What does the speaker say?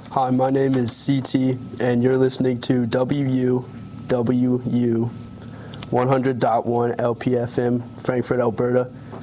Hi, my name is CT, and you're listening to WUWU 100.1 LPFM, Frankfurt, Alberta.